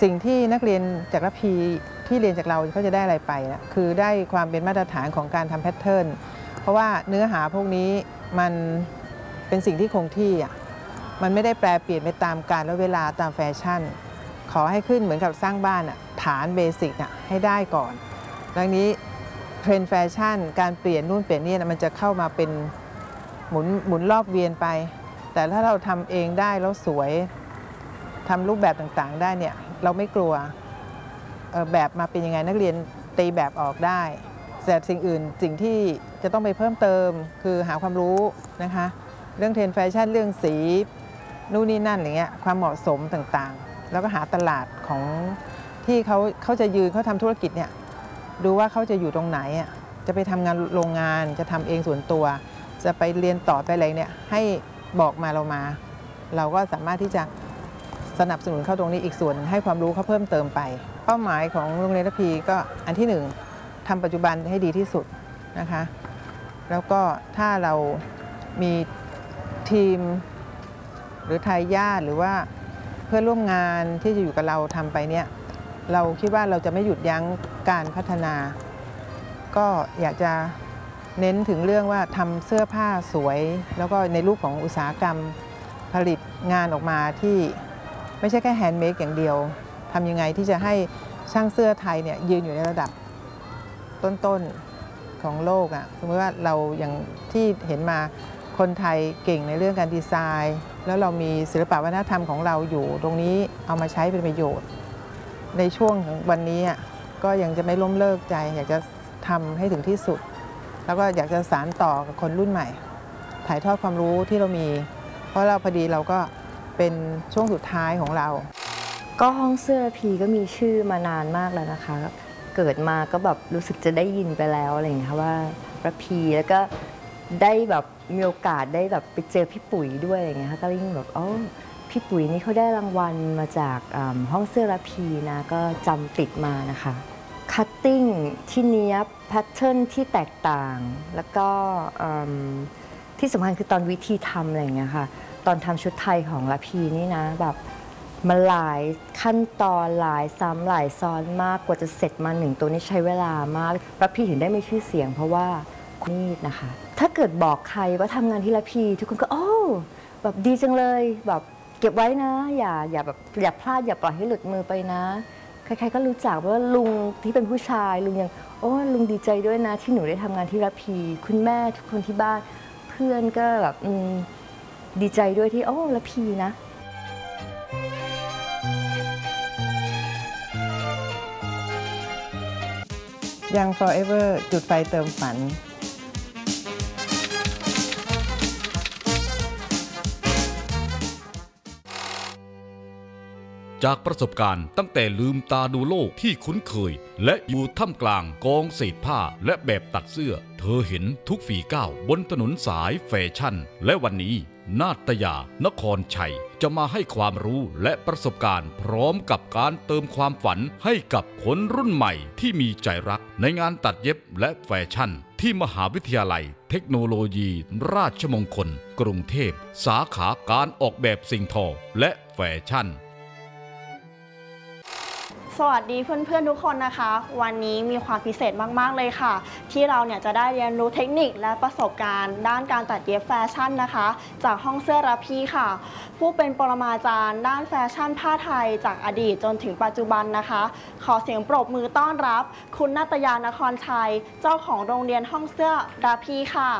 สิ่งที่นักเรียนจากระพีที่เรียนจากเราเขาจะได้อะไรไปนะคือได้ความเป็นมาตรฐานของการทำแพทเทิร์นเพราะว่าเนื้อหาพวกนี้มันเป็นสิ่งที่คงที่มันไม่ได้แปรเปลี่ยนไปตามกาลและเวลาตามแฟชั่นขอให้ขึ้นเหมือนกับสร้างบ้านฐานเบสิกให้ได้ก่อนดังนี้เทรนด์แฟชั่นการเปลี่ยนนู่นเปลี่ยนนี่มันจะเข้ามาเป็นหมุนรอบเวียนไปแต่ถ้าเราทำเองได้แล้วสวยทำรูปแบบต่างๆได้เนี่ยเราไม่กลัวแบบมาเป็นยังไงนักเรียนตีแบบออกได้แต่สิ่งอื่นสิ่งที่จะต้องไปเพิ่มเติมคือหาความรู้นะคะเรื่องเทรนด์แฟชั่นเรื่องสีนู่นนี่นั่นอย่างเงี้ยความเหมาะสมต่างๆแล้วก็หาตลาดของที่เขาจะยืนเขาทำธุรกิจเนี่ยดูว่าเขาจะอยู่ตรงไหนจะไปทำงานโรงงานจะทำเองส่วนตัวจะไปเรียนต่อไปอะไรเนี่ยให้บอกมาเราก็สามารถที่จะสนับสนุนเข้าตรงนี้อีกส่วนให้ความรู้เขาเพิ่มเติมไปเป้าหมายของโรงเรียนระพีก็อันที่1ทำปัจจุบันให้ดีที่สุดนะคะแล้วก็ถ้าเรามีทีมหรือทายาทหรือว่าเพื่อนร่วมงานที่จะอยู่กับเราทำไปเนี่ยเราคิดว่าเราจะไม่หยุดยั้งการพัฒนาก็อยากจะเน้นถึงเรื่องว่าทำเสื้อผ้าสวยแล้วก็ในรูปของอุตสาหกรรมผลิตงานออกมาที่ไม่ใช่แค่แฮนด์เมดอย่างเดียวทำยังไงที่จะให้ช่างเสื้อไทยเนี่ยยืนอยู่ในระดับต้นๆของโลกสมมติว่าเราอย่างที่เห็นมาคนไทยเก่งในเรื่องการดีไซน์แล้วเรามีศิลปวัฒนธรรมของเราอยู่ตรงนี้เอามาใช้เป็นประโยชน์ในช่วงของวันนี้ก็ยังจะไม่ล้มเลิกใจอยากจะทำให้ถึงที่สุดแล้วก็อยากจะสานต่อกับคนรุ่นใหม่ถ่ายทอดความรู้ที่เรามีเพราะเราพอดีเราก็เป็นช่วงสุดท้ายของเราก็ห้องเสื้อระพีก็มีชื่อมานานมากแล้วนะคะเกิดมาก็แบบรู้สึกจะได้ยินไปแล้วอะไรอย่างเงี้ยว่าระพีแล้วก็ได้แบบมีโอกาสได้แบบไปเจอพี่ปุ๋ยด้วยอะไรอย่างเงี้ยก็ยิ่งแบบพี่ปุ๋ยนี่เขาได้รางวัลมาจากห้องเสื้อระพีนะก็จำติดมานะคะคัตติ้งที่เนี้ยแพทเทิร์นที่แตกต่างแล้วก็ที่สำคัญคือตอนวิธีทำอะไรอย่างเงี้ยค่ะตอนทำชุดไทยของระพีนี่นะแบบมันหลายขั้นตอนหลายซ้ำหลายซ้อนมากกว่าจะเสร็จมา1ตัวนี้ใช้เวลามากระพีถึงได้มีชื่อเสียงเพราะว่านี่นะคะถ้าเกิดบอกใครว่าทำงานที่ระพีทุกคนก็แบบดีจังเลยแบบเก็บไว้นะอย่าพลาดอย่าปล่อยให้หลุดมือไปนะใครๆก็รู้จักว่าลุงที่เป็นผู้ชายลุงยังลุงดีใจด้วยนะที่หนูได้ทำงานที่ระพีคุณแม่ทุกคนที่บ้านเพื่อนก็แบบดีใจด้วยที่ระพีนะยัง forever จุดไฟเติมฝันจากประสบการณ์ตั้งแต่ลืมตาดูโลกที่คุ้นเคยและอยู่ท่ามกลางกองเศษผ้าและแบบตัดเสื้อเธอเห็นทุกฝีก้าวบนถนนสายแฟชั่นและวันนี้นาตยานครชัยจะมาให้ความรู้และประสบการณ์พร้อมกับการเติมความฝันให้กับคนรุ่นใหม่ที่มีใจรักในงานตัดเย็บและแฟชั่นที่มหาวิทยาลัยเทคโนโลยีราชมงคลกรุงเทพสาขาการออกแบบสิ่งทอและแฟชั่นสวัสดีเพื่อนๆทุกคนนะคะวันนี้มีความพิเศษมากๆเลยค่ะที่เราเนี่ยจะได้เรียนรู้เทคนิคและประสบการณ์ด้านการตัดเย็บแฟชั่นนะคะจากห้องเสื้อระพีค่ะผู้เป็นปรมาจารย์ด้านแฟชั่นผ้าไทยจากอดีตจนถึงปัจจุบันนะคะขอเสียงปรบมือต้อนรับคุณนาตยานครชัยเจ้าของโรงเรียนห้องเสื้อระพีค่ะ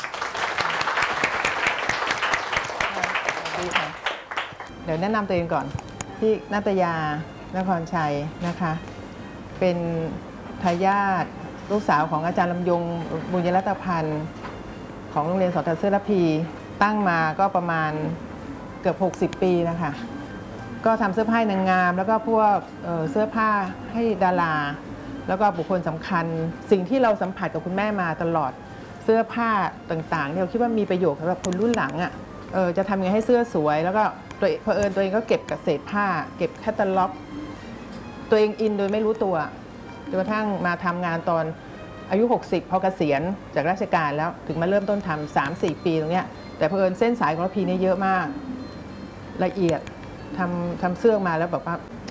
เดี๋ยวแนะนำตัวเองก่อนพี่นาตยานครชัยนะคะเป็นทายาทลูกสาวของอาจารย์ลำยงบุญยรัตพันธ์ของโรงเรียนสทเสื้อระพีตั้งมาก็ประมาณเกือบ60 ปีนะคะก็ทำเสื้อผ้านางงามแล้วก็พวกเสื้อผ้าให้ดาราแล้วก็บุคคลสำคัญสิ่งที่เราสัมผัสกับคุณแม่มาตลอดเสื้อผ้าต่างๆเราคิดว่ามีประโยชน์สำหรับคนรุ่นหลังจะทำยังไงให้เสื้อสวยแล้วก็เผอิญตัวเองก็เก็บกับเศษผ้าเก็บแคตตาล็อกตัวเองอินโดยไม่รู้ตัวจนกระทั่งมาทำงานตอนอายุ60พอเกษียณจากราชการแล้วถึงมาเริ่มต้นทำ3-4 ปีตรงนี้แต่เผอิญเส้นสายของระพีนี่เยอะมากละเอียดทำเสื้อมาแล้วแบบว่า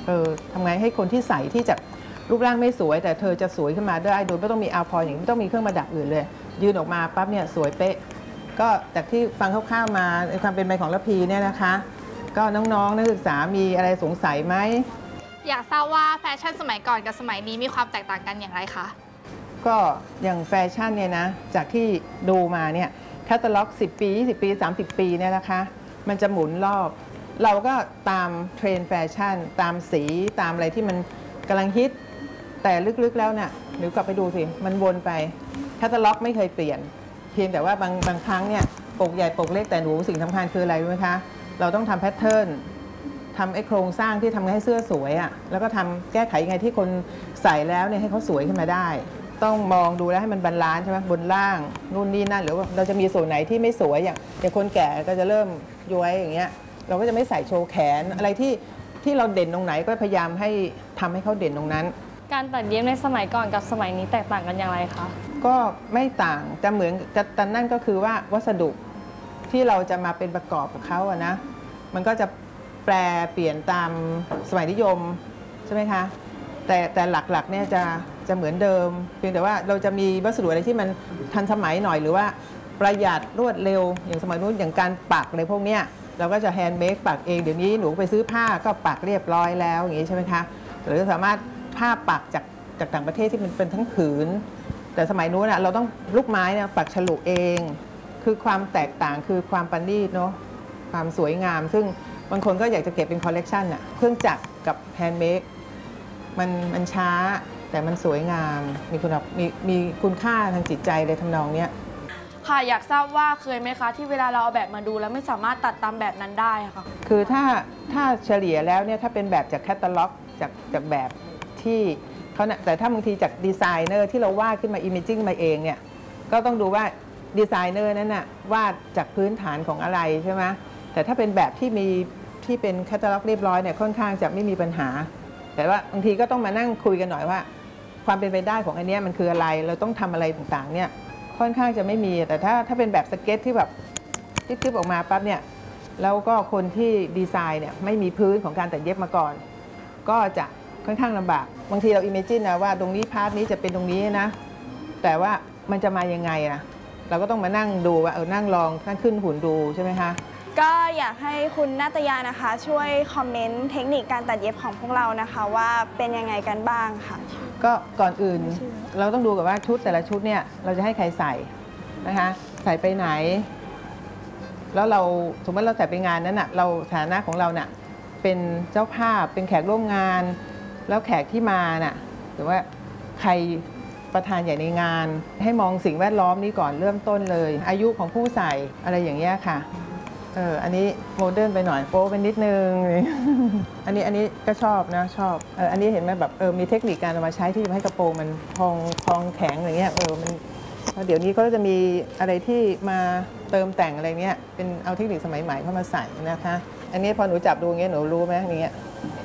ทำไงให้คนที่ใส่ที่จากรูปร่างไม่สวยแต่เธอจะสวยขึ้นมาได้โดยไม่ต้องมีอาร์พอยอย่างไม่ต้องมีเครื่องประดับอื่นเลยยืนออกมาปั๊บเนี่ยสวยเป๊ะก็จากที่ฟังคร่าวๆมาในความเป็นไปของระพีเนี่ยนะคะก็น้องๆนักศึกษามีอะไรสงสัยไหมอยากทราบว่าแฟชั่นสมัยก่อนกับสมัยนี้มีความแตกต่างกันอย่างไรคะก็อย่างแฟชั่นเนี่ยนะจากที่ดูมาเนี่ยแคตตาล็อก10 ปี 20 ปี 30 ปีเนี่ยนะคะมันจะหมุนรอบเราก็ตามเทรนด์แฟชั่นตามสีตามอะไรที่มันกำลังฮิตแต่ลึกๆแล้วเนี่ยเดี๋ยวกลับไปดูสิมันวนไปแคตตาล็อกไม่เคยเปลี่ยนเพียงแต่ว่าบางครั้งเนี่ยปกใหญ่ปกเล็กแต่หนูสิ่งสำคัญคืออะไรรู้ไหมคะเราต้องทำแพทเทิร์นทำไอ้โครงสร้างที่ทำให้เสื้อสวยอะแล้วก็ทำแก้ไขยังไงที่คนใส่แล้วเนี่ยให้เขาสวยขึ้นมาได้ต้องมองดูแล้วให้มันบาลานซ์ใช่ไหมบนล่างนู่นนี่นั่นหรือว่าเราจะมีส่วนไหนที่ไม่สวยอย่างคนแก่ก็จะเริ่มย้วยอย่างเงี้ยเราก็จะไม่ใส่โชว์แขนอะไรที่เราเด่นตรงไหนก็พยายามให้ทำให้เขาเด่นตรงนั้นการตัดเย็บในสมัยก่อนกับสมัยนี้แตกต่างกันอย่างไรคะก็ไม่ต่างจะเหมือนแต่นั่นก็คือว่าวัสดุที่เราจะมาเป็นประกอบกับเขาอะนะมันก็จะแปรเปลี่ยนตามสมัยนิยมใช่ไหมคะแต่หลักๆเนี่ยจะเหมือนเดิมเพียงแต่ว่าเราจะมีวัสดุอะไรที่มันทันสมัยหน่อยหรือว่าประหยัดรวดเร็วอย่างสมัยนู้นอย่างการปักอะไรพวกเนี้ยเราก็จะแฮนด์เมดปักเองเดี๋ยวนี้หนูไปซื้อผ้าก็ปักเรียบร้อยแล้วอย่างนี้ใช่ไหมคะหรือสามารถผ้าปักจากต่างประเทศที่มันเป็นทั้งผืนแต่สมัยนู้นนะเราต้องลูกไม้เนี่ยปักฉลุเองคือความแตกต่างคือความประณีตเนาะความสวยงามซึ่งบางคนก็อยากจะเก็บเป็นคอลเลกชันอะเครื่องจักรกับแฮนด์เมดมันช้าแต่มันสวยงามมีคุณค่าทางจิตใจเลยทำนองเนี้ยค่ะอยากทราบว่าเคยไหมคะที่เวลาเราเอาแบบมาดูแล้วไม่สามารถตัดตามแบบนั้นได้ค่ะคือถ้าเฉลี่ยแล้วเนี่ยถ้าเป็นแบบจากแคตตาล็อกจากแบบที่เขาแต่ถ้าบางทีจากดีไซเนอร์ที่เราวาดขึ้นมาอิมเมจิ้งมาเองเนี่ยก็ต้องดูว่าดีไซเนอร์นั้นน่ะวาดจากพื้นฐานของอะไรใช่ไหมแต่ถ้าเป็นแบบที่เป็นแคตตาล็อกเรียบร้อยเนี่ยค่อนข้างจะไม่มีปัญหาแต่ว่าบางทีก็ต้องมานั่งคุยกันหน่อยว่าความเป็นไปได้ของอันนี้มันคืออะไรเราต้องทำอะไรต่างๆเนี่ยค่อนข้างจะไม่มีแต่ถ้าเป็นแบบสเก็ตที่แบบติ๊บๆออกมาปั๊บเนี่ยแล้วก็คนที่ดีไซน์เนี่ยไม่มีพื้นของการตัดเย็บมาก่อนก็จะค่อนข้างลำบากบางทีเราอิมเมจินนะว่าตรงนี้พาร์ทนี้จะเป็นตรงนี้นะแต่ว่ามันจะมายังไงนะเราก็ต้องมานั่งดูว่านั่งลองนั่งขึ้นหุ่นดูใช่ไหมคะก็อยากให้คุณนาตยานะคะช่วยคอมเมนต์เทคนิคการตัดเย็บของพวกเรานะคะว่าเป็นยังไงกันบ้างค่ะก็ก่อนอื่นเราต้องดูกับว่าชุดแต่ละชุดเนี่ยเราจะให้ใครใส่นะคะใส่ไปไหนแล้วเราสมมติเราใส่ไปงานนั้นน่ะเราฐานะของเราเนี่ยเป็นเจ้าภาพเป็นแขกร่วมงานแล้วแขกที่มาน่ะหรือว่าใครประธานใหญ่ในงานให้มองสิ่งแวดล้อมนี้ก่อนเริ่มต้นเลยอายุของผู้ใส่อะไรอย่างเงี้ยค่ะอันนี้โมเดิร์นไปหน่อยโป๊ไปนิดนึง อันนี้ก็ชอบนะชอบอันนี้เห็นไหมแบบมีเทคนิคการเอามาใช้ที่จะให้กระโปรงมันพองแข็งอะไรเงี้ยมันเดี๋ยวนี้เขาจะมีอะไรที่มาเติมแต่งอะไรเงี้ยเป็นเอาเทคนิคสมัยใหม่เข้ามาใส่นะคะอันนี้พอหนูจับดูเงี้ยหนูรู้ไหมอย่างเงี้ย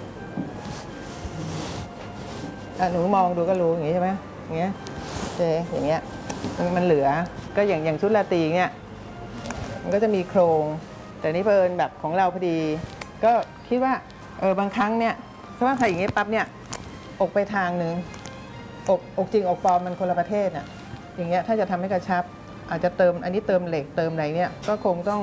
หนูมองดูก็รู้อย่างงี้ใช่ไหมอย่างเงี้ยอย่างเงี้ยมันเหลือก็อย่างชุดราตรีเงี้ยมันก็จะมีโครงแต่นี่เพิ่นแบบของเราพอดีก็คิดว่าบางครั้งเนี่ยถ้าว่าใส่อย่างงี้ปั๊บเนี่ยอกไปทางหนึ่งอกจริงอกปลอมมันคนละประเทศน่ะอย่างเงี้ยถ้าจะทำให้กระชับอาจจะเติมอันนี้เติมเหล็กเติมอะไรเนี่ยก็คงต้อง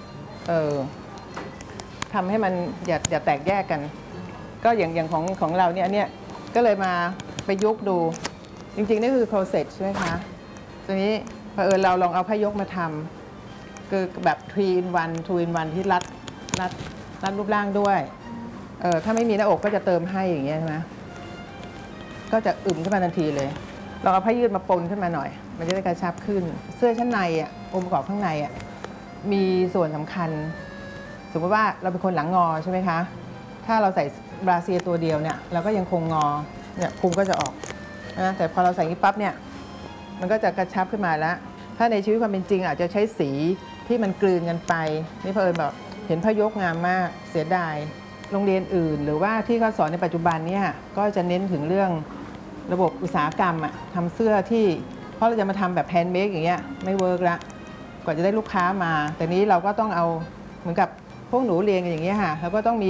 ทำให้มันอย่าแตกแยกกันก็อย่างของเราเนี่ยอันเนี้ยก็เลยมาไปยกดูจริงๆนี่คือ process ใช่ไหมคะทีนี้เราลองเอาผ้ายกมาทำคือแบบ 3 in 1 2 in 1ที่รัดรูปร่างด้วยถ้าไม่มีหน้าอกก็จะเติมให้อย่างเงี้ยใช่ไหมก็จะอึมขึ้นมาทันทีเลยลองเอาผ้ายืดมาปนขึ้นมาหน่อยมันจะได้กระชับขึ้นเสื้อชั้นในองค์ประกอบข้างในมีส่วนสำคัญสมมติว่าเราเป็นคนหลังงอใช่ไหมคะถ้าเราใส่บราเซียตัวเดียวเนี่ยเราก็ยังคงงอเนี่ยพุงก็จะออกนะแต่พอเราใส่นี้ปั๊บเนี่ยมันก็จะกระชับขึ้นมาแล้วถ้าในชีวิตความเป็นจริงอาจจะใช้สีที่มันกลืนกันไปนี่เพิ่นแบบเห็นผ้ายกงามมากเสียดายโรงเรียนอื่นหรือว่าที่เขาสอนในปัจจุบันเนี่ยก็จะเน้นถึงเรื่องระบบอุตสาหกรรมทำเสื้อที่เพราะเราจะมาทำแบบแฮนด์เมดอย่างเงี้ยไม่เวิร์กละกว่าจะได้ลูกค้ามาแต่นี้เราก็ต้องเอาเหมือนกับพวกหนูเรียนกันอย่างเงี้ยค่ะแล้วก็ต้องมี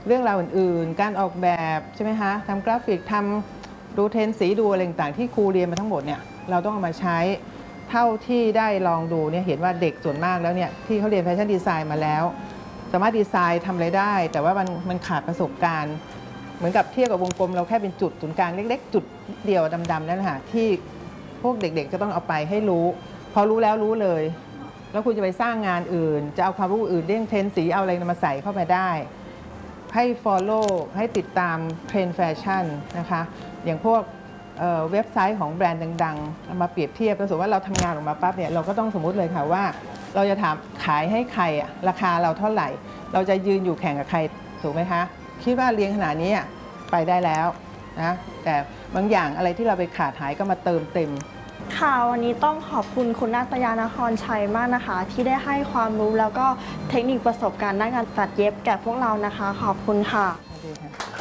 เรื่องราวอื่นๆการออกแบบใช่ไหมคะทำกราฟิกทำดูเทรนสีดูอะไรต่างๆที่ครูเรียนมาทั้งหมดเนี่ยเราต้องเอามาใช้เท่าที่ได้ลองดูเนี่ยเห็นว่าเด็กส่วนมากแล้วเนี่ยที่เขาเรียนแฟชั่นดีไซน์มาแล้วสามารถดีไซน์ทำอะไรได้แต่ว่ามันขาดประสบการณ์เหมือนกับเทียบกับวงกลมเราแค่เป็นจุดศูนย์กลางเล็กๆจุดเดียวดำๆนั่นแหละค่ะที่พวกเด็กๆจะต้องเอาไปให้รู้พอรู้แล้วรู้เลยแล้วคุณจะไปสร้างงานอื่นจะเอาความรู้อื่นเรื่องเทรนสีเอาอะไรมาใส่เข้ามาได้ให้ follow ให้ติดตามเทรนด์แฟชั่นนะคะอย่างพวกเว็บไซต์ของแบรนด์ดังๆเอามาเปรียบเทียบแล้วสมมติว่าเราทำงานออกมาปั๊บเนี่ยเราก็ต้องสมมุติเลยค่ะว่าเราจะถามขายให้ใครราคาเราเท่าไหร่เราจะยืนอยู่แข่งกับใครถูกไหมคะคิดว่าเรียนขนาดนี้ไปได้แล้วนะแต่บางอย่างอะไรที่เราไปขาดหายก็มาเติมเต็มค่ะวันนี้ต้องขอบคุณคุณนาตยานครชัยมากนะคะที่ได้ให้ความรู้แล้วก็เทคนิคประสบการณ์ด้านการตัดเย็บแก่พวกเรานะคะขอบคุณค่ะสวัสดีค่ะ